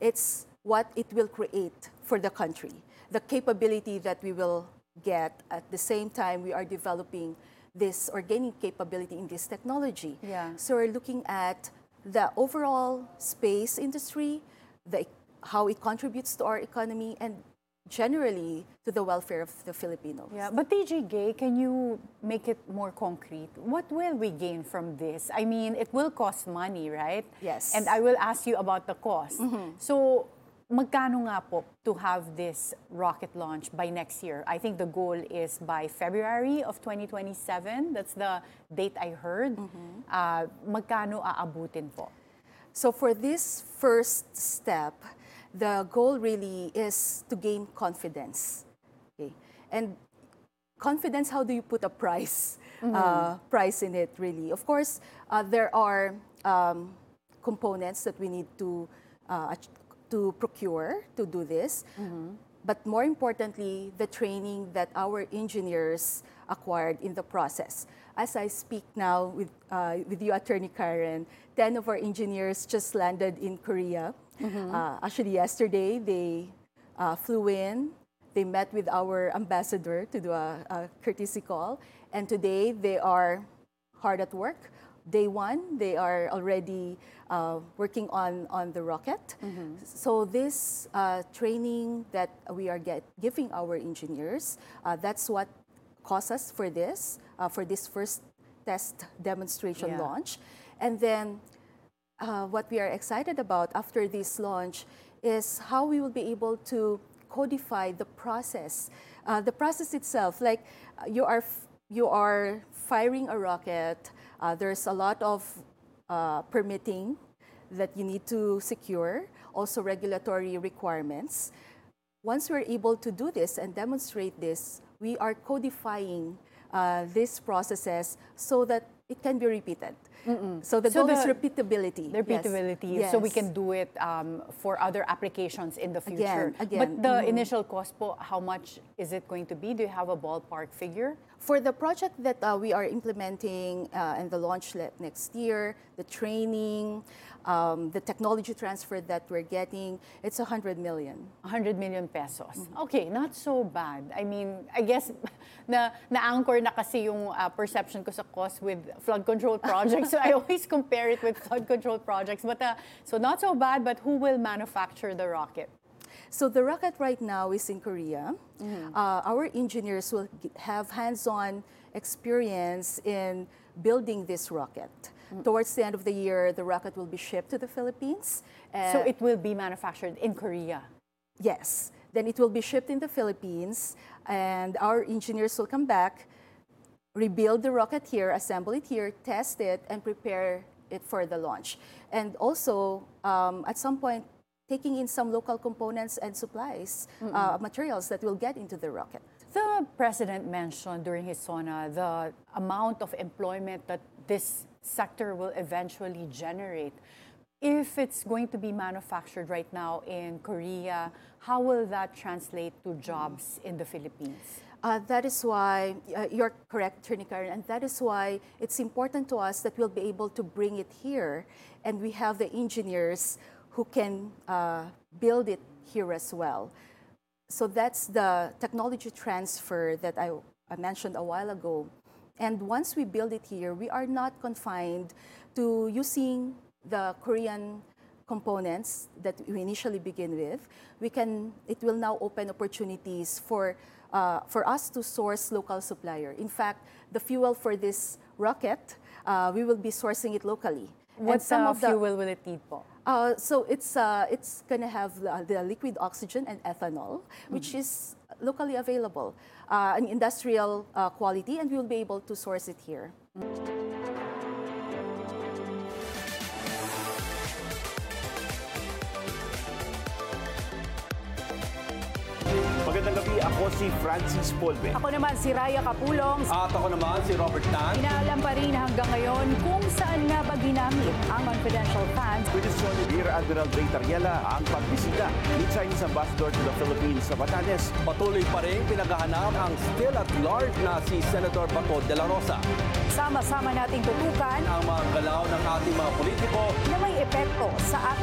It's what it will create for the country, the capability that we will get. At the same time, we are developing this or gaining capability in this technology. Yeah. So we're looking at the overall space industry, how it contributes to our economy, and generally to the welfare of the Filipinos. Yeah, but TJ Gay, can you make it more concrete? What will we gain from this? I mean, it will cost money, right? Yes. And I will ask you about the cost. So, magkano nga po to have this rocket launch by next year? I think the goal is by February of 2027. That's the date I heard. Magkano aabutin po? So for this first step, the goal really is to gain confidence. Okay? And confidence, how do you put a price in it, really? Of course, there are components that we need to procure to do this. But more importantly, the training that our engineers acquired in the process. As I speak now with you, Attorney Karen, 10 of our engineers just landed in Korea. Actually, yesterday, they flew in. They met with our ambassador to do a courtesy call. And today, they are hard at work. Day one, they are already working on the rocket. So this training that we are giving our engineers, that's what cost us for this first test demonstration launch. And then what we are excited about after this launch is how we will be able to codify the process. The process itself, like you are firing a rocket, there's a lot of permitting that you need to secure, also regulatory requirements. Once we're able to do this and demonstrate this, we are codifying these processes so that it can be repeated. So the goal is repeatability. The repeatability, yes. so we can do it for other applications in the future. Again. But the initial cost po, how much is it going to be? Do you have a ballpark figure? For the project that we are implementing and the launch next year, the training, the technology transfer that we're getting, it's 100 million. 100 million pesos. Okay, not so bad. I mean, I guess na-anchor na kasi yung perception ko sa cost with flood control projects. So I always compare it with flood control projects. But so not so bad, but who will manufacture the rocket? So the rocket right now is in Korea. Our engineers will have hands-on experience in building this rocket. Towards the end of the year, the rocket will be shipped to the Philippines. So it will be manufactured in Korea? Yes. Then it will be shipped in the Philippines, and our engineers will come back, rebuild the rocket here, assemble it here, test it, and prepare it for the launch. And also, at some point, taking in some local components and supplies, materials that will get into the rocket. The President mentioned during his SONA the amount of employment that this sector will eventually generate. If it's going to be manufactured right now in Korea, how will that translate to jobs in the Philippines? That is why, you're correct, Attorney Karen, and that is why it's important to us that we'll be able to bring it here, and we have the engineers who can build it here as well. So that's the technology transfer that I mentioned a while ago. And once we build it here, we are not confined to using the Korean components that we initially begin with. It will now open opportunities for us to source local supplier. In fact, the fuel for this rocket, we will be sourcing it locally. What fuel will it need po? So it's going to have the liquid oxygen and ethanol, which is locally available, an industrial quality, and we will be able to source it here. Magandang gabi, ako si Francis Polve. Ako naman si Raya Kapulong. At ako naman si Robert Tan. Inaalam pa rin hanggang ngayon kung saan nga ba ginamit ang confidential funds. Petisyon ni Rear Admiral Ray Tariela ang pagbisita ni Chinese Ambassador to the Philippines sa Batanes. Patuloy pa rin pinaghahanap ang still at large na si Senator Bato de la Rosa. Sama-sama nating tutukan Ang mga galaw ng ating mga politiko na may epekto sa ating